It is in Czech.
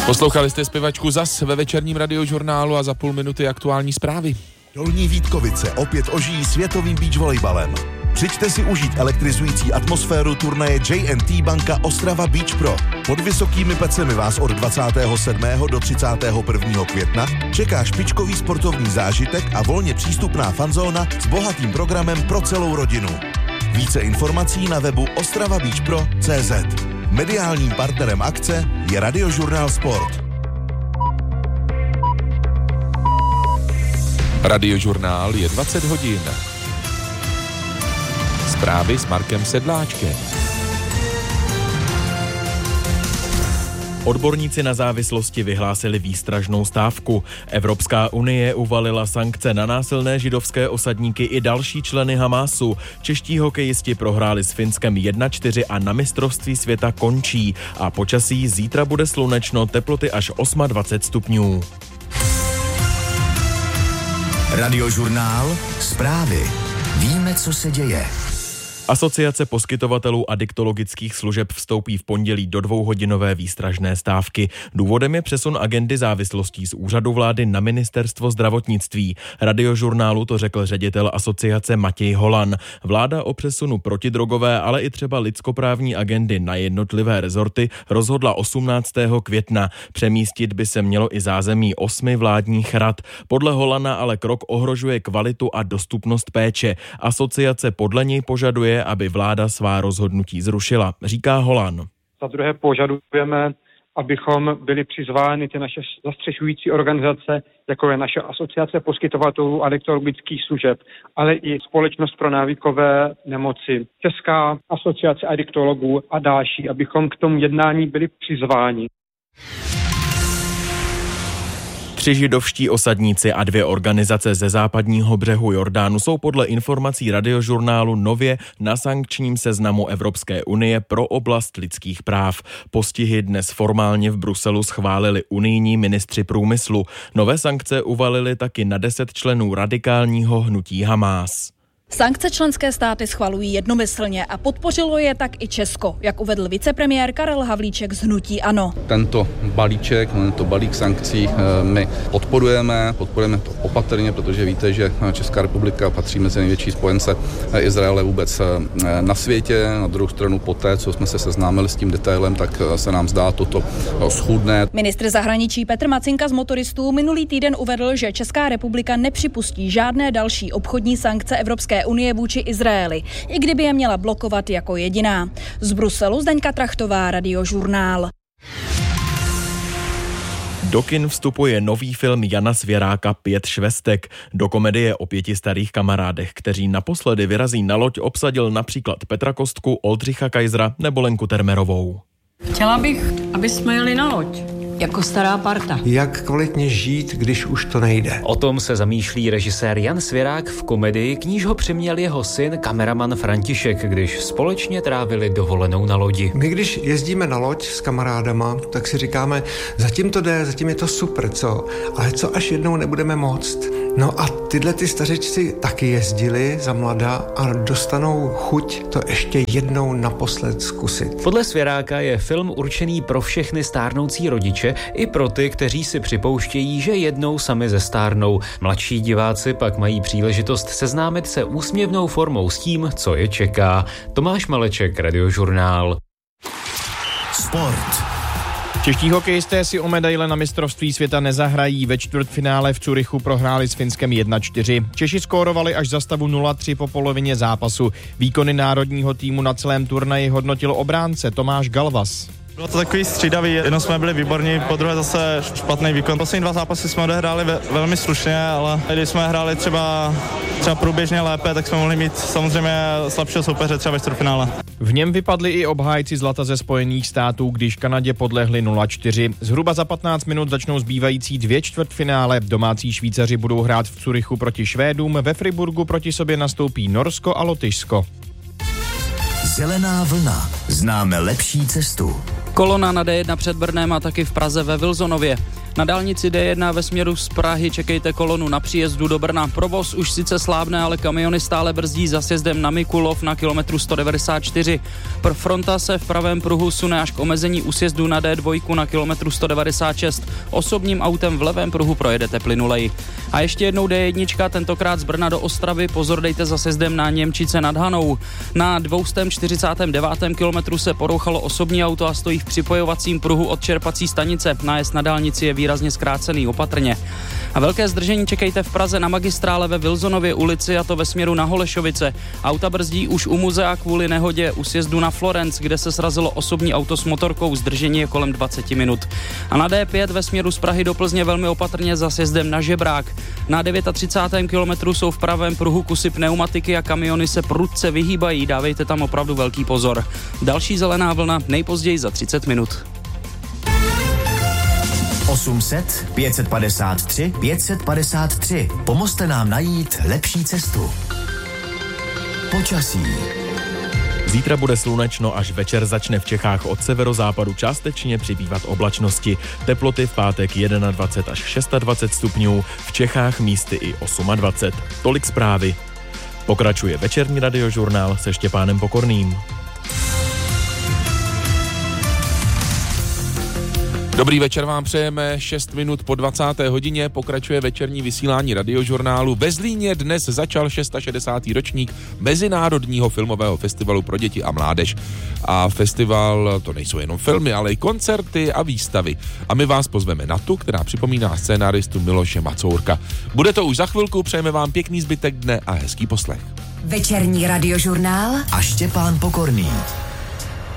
Poslouchali jste zpěvačku Zas ve večerním radiožurnálu a za půl minuty aktuální zprávy. Dolní Vítkovice opět ožijí světovým beach volejbalem. Přijďte si užít elektrizující atmosféru turnaje J&T Banka Ostrava Beach Pro. Pod vysokými pecemi vás od 27. do 31. května čeká špičkový sportovní zážitek a volně přístupná fanzóna s bohatým programem pro celou rodinu. Více informací na webu ostravabeachpro.cz. Mediálním partnerem akce je Radiožurnál Sport. Radiožurnál je 20 hodin. Zprávy s Markem Sedláčkem. Odborníci na závislosti vyhlásili výstražnou stávku. Evropská unie uvalila sankce na násilné židovské osadníky i další členy Hamásu. Čeští hokejisti prohráli s Finskem 1-4 a na mistrovství světa končí. A počasí zítra bude slunečno, teploty až 28 stupňů. Radiožurnál, zprávy. Víme, co se děje. Asociace poskytovatelů adiktologických služeb vstoupí v pondělí do 2hodinové výstražné stávky. Důvodem je přesun agendy závislostí z úřadu vlády na ministerstvo zdravotnictví. Radiožurnálu to řekl ředitel asociace Matěj Holan. Vláda o přesunu protidrogové, ale i třeba lidskoprávní agendy na jednotlivé rezorty rozhodla 18. května. Přemístit by se mělo i zázemí 8 vládních rad. Podle Holana ale krok ohrožuje kvalitu a dostupnost péče. Asociace podle něj požaduje, aby vláda svá rozhodnutí zrušila, říká Holan. Za druhé požadujeme, abychom byli přizvány ty naše zastřešující organizace, jako je naše asociace poskytovatelů adiktologických služeb, ale i Společnost pro návykové nemoci, Česká asociace adiktologů a další, abychom k tomu jednání byli přizváni. 3 židovští osadníci a 2 organizace ze západního břehu Jordánu jsou podle informací Radiožurnálu nově na sankčním seznamu Evropské unie pro oblast lidských práv. Postihy dnes formálně v Bruselu schválili unijní ministři průmyslu. Nové sankce uvalili taky na 10 členů radikálního hnutí Hamás. Sankce členské státy schvalují jednomyslně a podpořilo je tak i Česko, jak uvedl vicepremiér Karel Havlíček z hnutí ANO. Tento balíček, tento balík sankcí my podporujeme to opatrně, protože víte, že Česká republika patří mezi největší spojence Izraele vůbec na světě. Na druhou stranu poté, co jsme se seznámili s tím detailem, tak se nám zdá toto schůdné. Ministr zahraničí Petr Macinka z Motoristů minulý týden uvedl, že Česká republika nepřipustí žádné další obchodní sankce Evropské unie vůči Izraeli, i kdyby je měla blokovat jako jediná. Z Bruselu Zdeňka Trachtová, Radiožurnál. Do kin vstupuje nový film Jana Svěráka 5 švestek. Do komedie o 5 starých kamarádech, kteří naposledy vyrazí na loď, obsadil například Petra Kostku, Oldřicha Kajzra nebo Lenku Termerovou. Chtěla bych, aby jsme jeli na loď. Jako stará parta. Jak kvalitně žít, když už to nejde? O tom se zamýšlí režisér Jan Svěrák v komedii, k níž ho přiměl jeho syn, kameraman František, když společně trávili dovolenou na lodi. My, když jezdíme na loď s kamarádama, tak si říkáme, zatím to jde, zatím je to super, co? Ale co až jednou nebudeme moct? No a tyhle ty stařečci taky jezdili za mlada a dostanou chuť to ještě jednou naposled zkusit. Podle Svěráka je film určený pro všechny stárnoucí rodiče i pro ty, kteří si připouštějí, že jednou sami zestárnou. Mladší diváci pak mají příležitost seznámit se úsměvnou formou s tím, co je čeká. Tomáš Maleček, Radiožurnál. Sport. Čeští hokejisté si o medaile na mistrovství světa nezahrají. Ve čtvrtfinále v Curychu prohráli s Finskem 1-4. Češi skórovali až za stavu 0-3 po polovině zápasu. Výkony národního týmu na celém turnaji hodnotil obránce Tomáš Galvas. Bylo to takový střídavý, jednou jsme byli výborní, po druhé zase špatný výkon. Poslední 2 zápasy jsme odehráli velmi slušně, ale když jsme hráli třeba průběžně lépe, tak jsme mohli mít samozřejmě slabšího soupeře třeba ve čtvrtfinále. V něm vypadli i obhájci zlata ze Spojených států, když Kanadě podlehli 0-4. Zhruba za 15 minut začnou zbývající 2 čtvrtfinále. Domácí Švýcaři budou hrát v Curychu proti Švédům, ve Friburgu proti sobě nastoupí Norsko a Lotyšsko. Zelená vlna. Známe lepší cestu. Kolona na D1 před Brnem a taky v Praze ve Wilsonově. Na dálnici D1 ve směru z Prahy čekejte kolonu na příjezdu do Brna. Provoz už sice slábne, ale kamiony stále brzdí za sjezdem na Mikulov na kilometru 194. Fronta se v pravém pruhu sune až k omezení u sjezdu na D2 na kilometru 196. Osobním autem v levém pruhu projedete plynulej. A ještě jednou D1, tentokrát z Brna do Ostravy, pozor dejte za sjezdem na Němčice nad Hanou. Na 249. kilometru se porouchalo osobní auto a stojí v připojovacím pruhu od čerpací stanice. Nájezd na dálnici je výrazně zkrácený, opatrně. A velké zdržení čekejte v Praze na magistrále ve Wilsonově ulici, a to ve směru na Holešovice. Auta brzdí už u muzea kvůli nehodě u sjezdu na Florence, kde se srazilo osobní auto s motorkou. Zdržení je kolem 20 minut. A na D5 ve směru z Prahy do Plzně velmi opatrně za sjezdem na Žebrák. Na 39. kilometru jsou v pravém pruhu kusy pneumatiky a kamiony se prudce vyhýbají. Dávejte tam opravdu velký pozor. Další zelená vlna nejpozději za 30 minut. 800 553 553. Pomozte nám najít lepší cestu. Počasí. Zítra bude slunečno, až večer začne v Čechách od severozápadu částečně přibývat oblačnosti. Teploty v pátek 21 až 26 stupňů, v Čechách místy i 28. Tolik zprávy. Pokračuje večerní radiožurnál se Štěpánem Pokorným. Dobrý večer vám přejeme, 6 minut po 20. hodině pokračuje večerní vysílání radiožurnálu. Ve Zlíně dnes začal 660. ročník Mezinárodního filmového festivalu pro děti a mládež. A festival, to nejsou jenom filmy, ale i koncerty a výstavy. A my vás pozveme na tu, která připomíná scénáristu Miloše Macourka. Bude to už za chvilku, přejeme vám pěkný zbytek dne a hezký poslech. Večerní radiožurnál a Štěpán Pokorný.